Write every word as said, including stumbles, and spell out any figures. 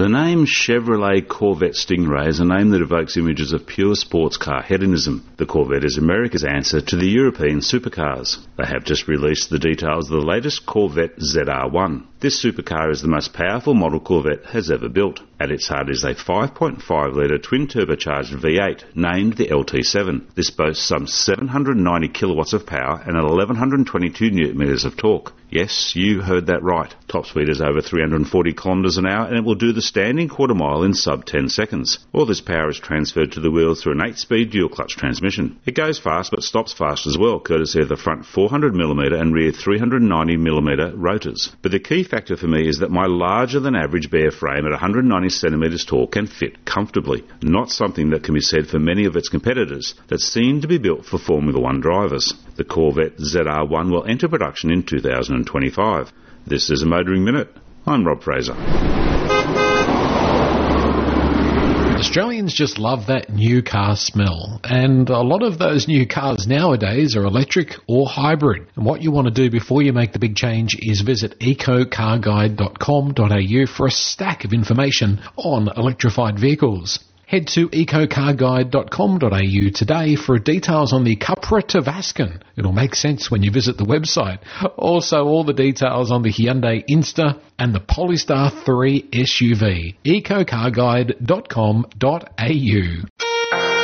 The name Chevrolet Corvette Stingray is a name that evokes images of pure sports car hedonism. The Corvette is America's answer to the European supercars. They have just released the details of the latest Corvette Z R one. This supercar is the most powerful model Corvette has ever built. At its heart is a five point five litre twin-turbocharged V eight named the L T seven. This boasts some seven hundred ninety kilowatts of power and eleven twenty-two newton metres of torque. Yes, you heard that right. Top speed is over three hundred forty kilometres an hour and it will do the standing quarter mile in sub ten seconds. All this power is transferred to the wheels through an eight-speed dual-clutch transmission. It goes fast but stops fast as well, courtesy of the front four hundred millimetre and rear three hundred ninety millimetre rotors. But the key factor for me is that my larger-than-average bare frame at one hundred ninety centimetres tall can fit comfortably, not something that can be said for many of its competitors that seem to be built for Formula One drivers. The Corvette Z R one will enter production in two thousand twenty-five. This is a Motoring Minute. I'm Rob Fraser. Australians just love that new car smell, and a lot of those new cars nowadays are electric or hybrid. And what you want to do before you make the big change is visit eco car guide dot com dot a u for a stack of information on electrified vehicles. Head to eco car guide dot com dot a u today for details on the Cupra Tavascan. It'll make sense when you visit the website. Also, all the details on the Hyundai Insta and the Polestar three S U V. eco car guide dot com dot a u.